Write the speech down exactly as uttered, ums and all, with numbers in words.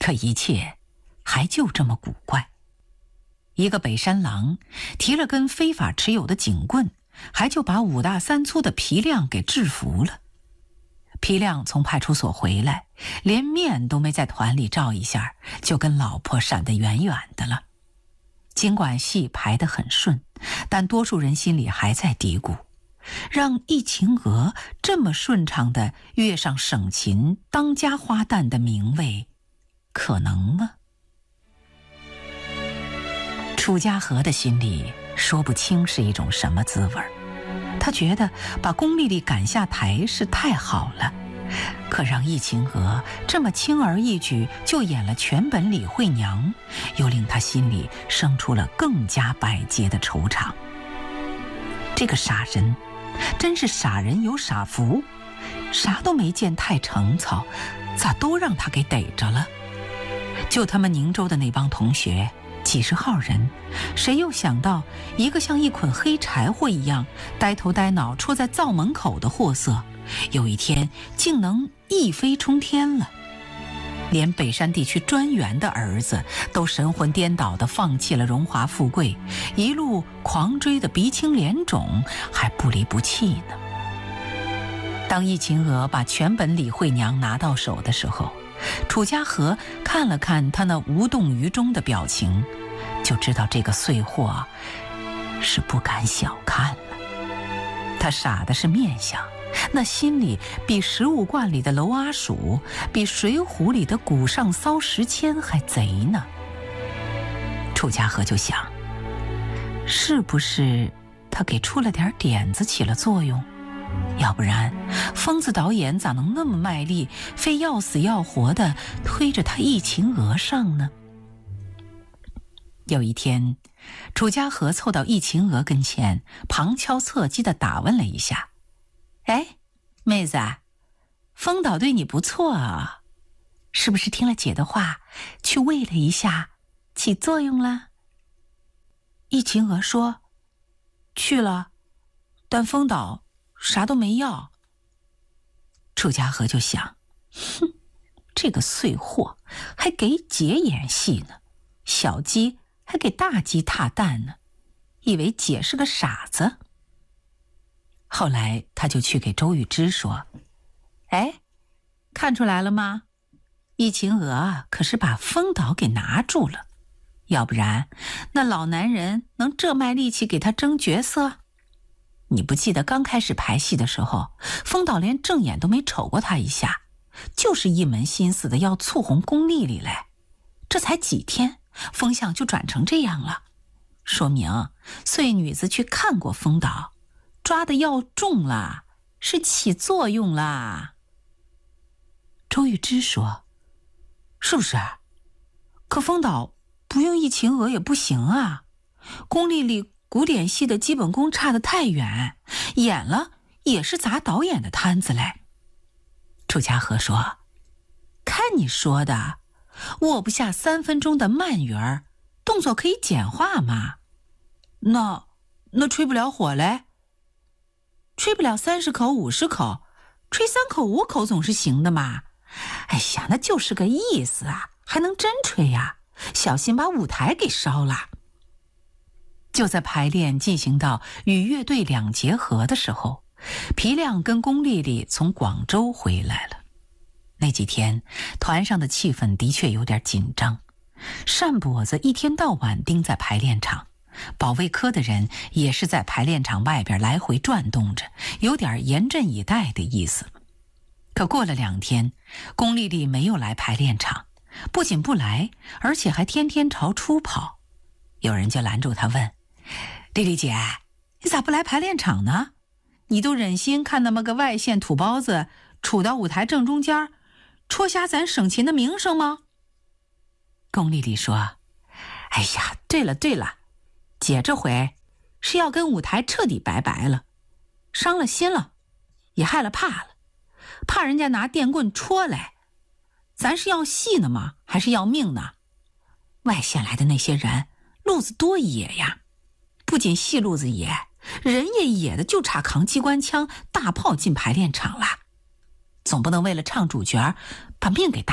可一切还就这么古怪。一个北山狼提了根非法持有的警棍，还就把五大三粗的皮亮给制服了。皮亮从派出所回来，连面都没在团里照一下，就跟老婆闪得远远的了。尽管戏排得很顺，但多数人心里还在嘀咕，让易秦娥这么顺畅地跃上省琴当家花旦的名位，可能吗？楚家河的心里说不清是一种什么滋味。他觉得把龚丽丽赶下台是太好了，可让易秦娥这么轻而易举就演了全本李慧娘，又令他心里生出了更加百结的惆怅。这个傻人真是傻人有傻福，啥都没见太成操，咋都让他给逮着了？就他们宁州的那帮同学几十号人，谁又想到一个像一捆黑柴火一样呆头呆脑戳在灶门口的货色，有一天竟能一飞冲天了？连北山地区专员的儿子都神魂颠倒地放弃了荣华富贵，一路狂追的鼻青脸肿，还不离不弃呢。当易秦娥把全本李慧娘拿到手的时候，楚家河看了看他那无动于衷的表情，就知道这个碎货是不敢小看了。他傻的是面相，那心里比食物罐里的娄阿鼠，比水浒里的古上骚时迁还贼呢。楚家河就想，是不是他给出了点点子起了作用？要不然疯子导演咋能那么卖力，非要死要活的推着他易秦娥上呢？有一天，楚家河凑到易秦娥跟前，旁敲侧击地打问了一下：哎，妹子啊，疯导对你不错啊，是不是听了姐的话去喂了一下，起作用了？易秦娥说：去了，但疯导啥都没要。楚家河就想，哼，这个碎货还给姐演戏呢，小鸡还给大鸡踏蛋呢，以为姐是个傻子。后来他就去给周玉芝说：哎，看出来了吗？易秦娥可是把疯导给拿住了，要不然那老男人能这卖力气给他争角色？你不记得刚开始排戏的时候，疯导连正眼都没瞅过他一下，就是一门心思的要促红龚丽丽来。这才几天，风向就转成这样了，说明碎女子去看过疯导，抓的要重了，是起作用啦。周玉芝说：是不是？可疯导不用易秦娥也不行啊，龚丽丽古典戏的基本功差得太远，演了也是砸导演的摊子嘞。楚家河说：看你说的，握不下三分钟的慢语儿，动作可以简化嘛。那那吹不了火嘞？吹不了三十口五十口，吹三口五口总是行的嘛。哎呀，那就是个意思啊，还能真吹呀？小心把舞台给烧了。就在排练进行到与乐队两结合的时候，皮亮跟龚丽丽从广州回来了。那几天团上的气氛的确有点紧张，单跛子一天到晚盯在排练场，保卫科的人也是在排练场外边来回转动着，有点严阵以待的意思。可过了两天，龚丽丽没有来排练场，不仅不来，而且还天天朝出跑。有人就拦住她问：丽丽姐，你咋不来排练场呢？你都忍心看那么个外县土包子杵到舞台正中间，戳瞎咱省琴的名声吗？龚丽丽说：哎呀，对了对了，姐这回是要跟舞台彻底拜拜了，伤了心了，也害了怕了，怕人家拿电棍戳来。咱是要戏呢吗？还是要命呢？外县来的那些人路子多野呀，不仅戏路子野，人也野的就差扛机关枪大炮进排练场了。总不能为了唱主角把命给搭